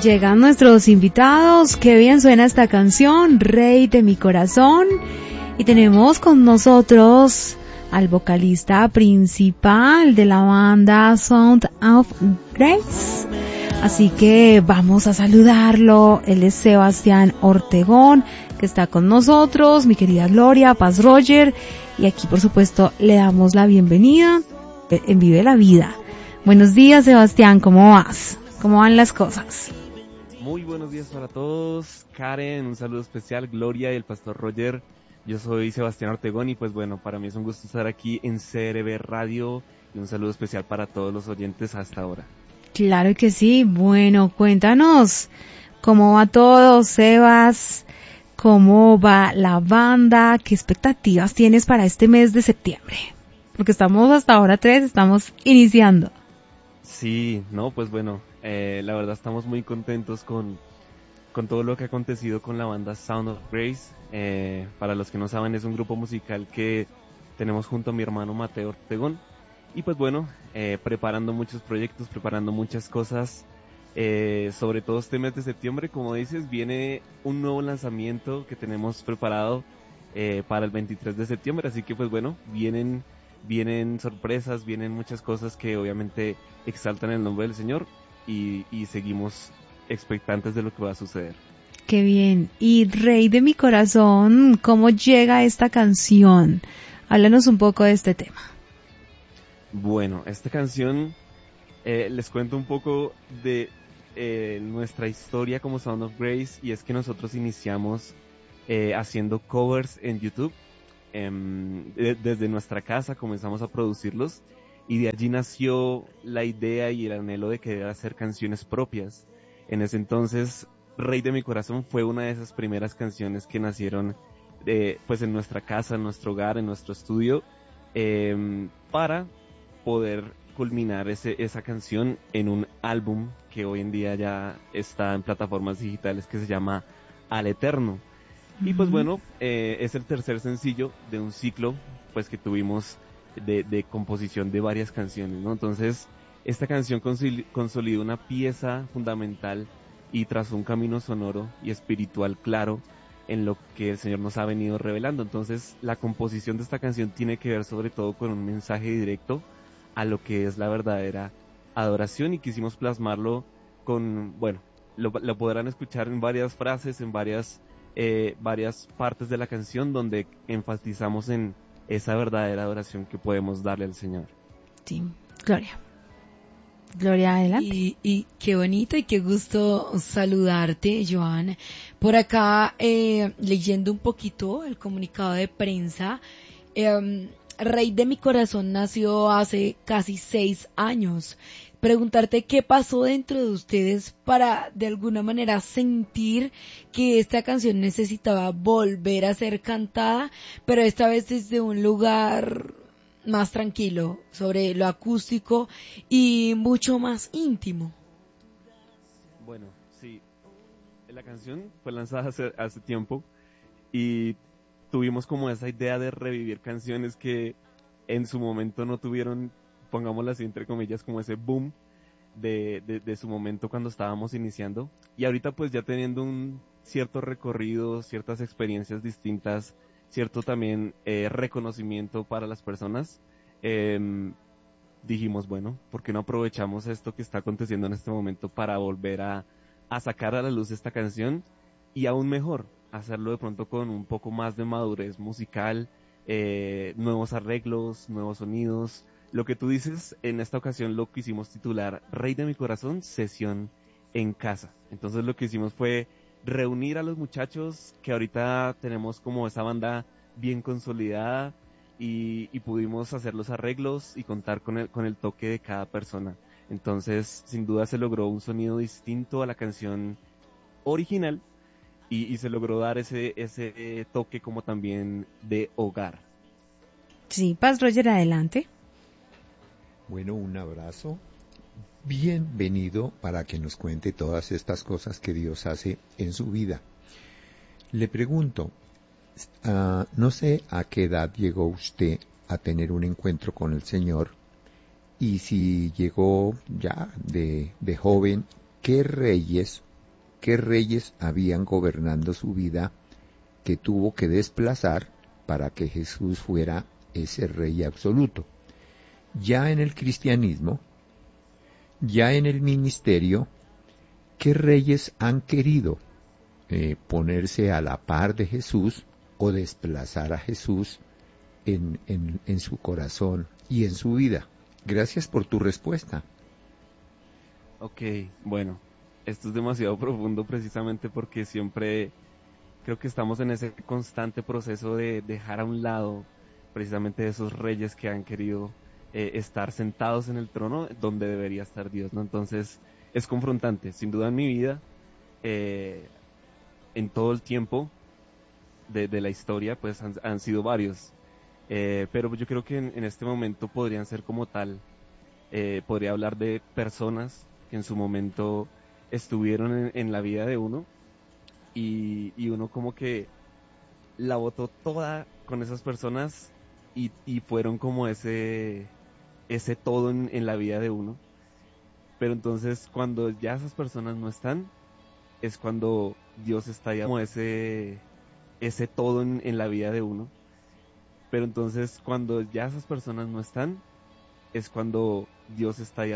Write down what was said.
Llegan nuestros invitados, qué bien suena esta canción, Rey de mi corazón, y tenemos con nosotros al vocalista principal de la banda Sound of Grace. Así que vamos a saludarlo, él es Sebastián Ortegón, que está con nosotros, mi querida Gloria, Paz Roger, y aquí por supuesto le damos la bienvenida en Vive la Vida. Buenos días, Sebastián, ¿cómo vas? ¿Cómo van las cosas? Muy buenos días para todos. Karen, un saludo especial, Gloria y el pastor Roger. Yo soy Sebastián Ortegón y pues bueno, para mí es un gusto estar aquí en CRB Radio y un saludo especial para todos los oyentes hasta ahora. Claro que sí. Bueno, cuéntanos cómo va todo, Sebas, cómo va la banda, qué expectativas tienes para este mes de septiembre, porque estamos hasta ahora 3, estamos iniciando. Sí, no, pues bueno, la verdad estamos muy contentos con todo lo que ha acontecido con la banda Sound of Grace. Para los que no saben, es un grupo musical que tenemos junto a mi hermano Mateo Ortegón. Y pues bueno, preparando muchos proyectos, preparando muchas cosas. Sobre todo este mes de septiembre, como dices, viene un nuevo lanzamiento que tenemos preparado para el 23 de septiembre. Así que pues bueno, vienen sorpresas, vienen muchas cosas que obviamente exaltan el nombre del Señor y seguimos expectantes de lo que va a suceder. Qué bien. Y Rey de mi corazón, ¿cómo llega esta canción? Háblanos un poco de este tema. Bueno, esta canción, les cuento un poco de nuestra historia como Sound of Grace, y es que nosotros iniciamos haciendo covers en YouTube. Desde nuestra casa comenzamos a producirlos y de allí nació la idea y el anhelo de querer hacer canciones propias. En ese entonces, Rey de mi corazón fue una de esas primeras canciones que nacieron pues en nuestra casa, en nuestro hogar, en nuestro estudio, para poder culminar esa canción en un álbum que hoy en día ya está en plataformas digitales que se llama Al Eterno. Y pues bueno, es el tercer sencillo de un ciclo pues que tuvimos de composición de varias canciones, ¿no? Entonces, esta canción consolidó una pieza fundamental y trazó un camino sonoro y espiritual claro en lo que el Señor nos ha venido revelando. Entonces, la composición de esta canción tiene que ver sobre todo con un mensaje directo a lo que es la verdadera adoración, y quisimos plasmarlo con, bueno, lo podrán escuchar en varias frases, en varias partes de la canción donde enfatizamos en esa verdadera adoración que podemos darle al Señor. Sí, Gloria, adelante. Y qué bonito y qué gusto saludarte, Joan. Por acá, leyendo un poquito el comunicado de prensa, Rey de mi corazón nació hace casi 6 años. Preguntarte qué pasó dentro de ustedes para de alguna manera sentir que esta canción necesitaba volver a ser cantada, pero esta vez desde un lugar más tranquilo, sobre lo acústico y mucho más íntimo. Bueno, sí, la canción fue lanzada hace tiempo y tuvimos como esa idea de revivir canciones que en su momento no tuvieron, pongámoslo así entre comillas, como ese boom de su momento cuando estábamos iniciando. Y ahorita pues ya teniendo un cierto recorrido, ciertas experiencias distintas, cierto también reconocimiento para las personas, dijimos, bueno, ¿por qué no aprovechamos esto que está aconteciendo en este momento para volver a sacar a la luz esta canción? Y aún mejor, hacerlo de pronto con un poco más de madurez musical, nuevos arreglos, nuevos sonidos. Lo que tú dices, en esta ocasión lo quisimos titular Rey de mi corazón, sesión en casa. Entonces lo que hicimos fue reunir a los muchachos que ahorita tenemos como esa banda bien consolidada y pudimos hacer los arreglos y contar con el toque de cada persona. Entonces, sin duda se logró un sonido distinto a la canción original y se logró dar ese toque como también de hogar. Sí, Paz Roger, adelante. Bueno, un abrazo. Bienvenido para que nos cuente todas estas cosas que Dios hace en su vida. Le pregunto, no sé a qué edad llegó usted a tener un encuentro con el Señor, y si llegó ya de joven, ¿qué reyes qué reyes habían gobernando su vida que tuvo que desplazar para que Jesús fuera ese rey absoluto. Ya en el cristianismo, ya en el ministerio, ¿qué reyes han querido ponerse a la par de Jesús o desplazar a Jesús en su corazón y en su vida? Gracias por tu respuesta. Ok, bueno, esto es demasiado profundo precisamente porque siempre creo que estamos en ese constante proceso de dejar a un lado precisamente esos reyes que han querido estar sentados en el trono donde debería estar Dios, ¿no? Entonces es confrontante, sin duda en mi vida, en todo el tiempo de la historia, pues han sido varios, pero yo creo que en este momento podrían ser como tal, podría hablar de personas que en su momento estuvieron en la vida de uno y uno como que la botó toda con esas personas y fueron como ese todo en la vida de uno. Pero entonces cuando ya esas personas no están, es cuando Dios está ya como ese todo en la vida de uno. Pero entonces cuando ya esas personas no están, es cuando Dios está ya